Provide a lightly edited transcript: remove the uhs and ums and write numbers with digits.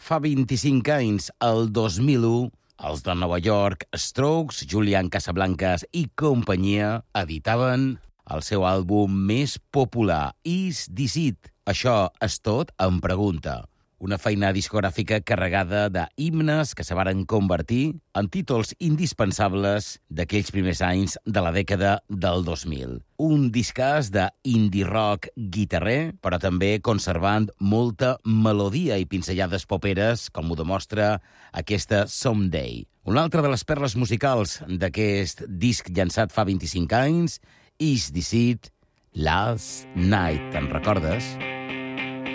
Fa 25 anys, el 2001, els de Nova York, Strokes, Julian Casablancas i companyia editaven el seu àlbum més popular, Is This It? Això és tot? Em pregunta. Una feina discogràfica carregada d'himnes que se varen convertir en títols indispensables d'aquells primers anys de la dècada del 2000. Un discàs d'indie rock guitarrer, però també conservant molta melodia i pinzellades poperes, com ho demostra aquesta Someday. Una altra de les perles musicals d'aquest disc llançat fa 25 anys, Is This It? Last Night. Te'n recordes?